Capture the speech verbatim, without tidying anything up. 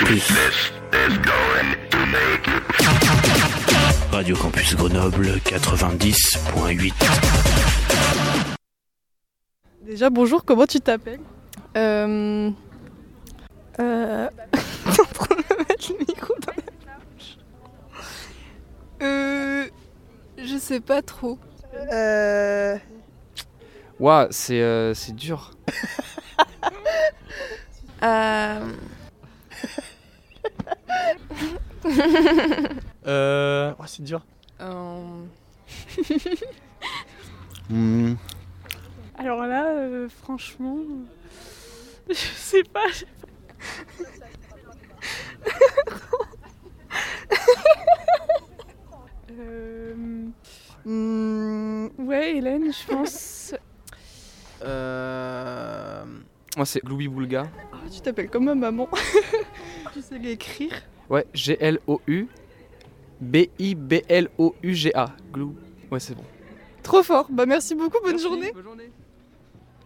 Campus. Radio Campus Grenoble quatre-vingt-dix point huit. Déjà, bonjour, comment tu t'appelles ? Euh... Euh... T'es en train de me mettre le micro dans la bouche. Euh... Je sais pas trop. Euh... Waouh, wow, c'est, euh, c'est dur. euh... euh... Oh, c'est dur. Euh... mmh. Alors là, euh, franchement... Je sais pas... Je sais pas. euh... hmm, Ouais, Hélène, je pense... Euh... Moi, c'est Louis Boulga. Oh, tu t'appelles comme ma maman. Tu sais l'écrire. Ouais, G L O U B I B L O U G A. Glou. Ouais, c'est bon. Trop fort. Bah merci beaucoup, bonne Merci, journée. Bonne journée.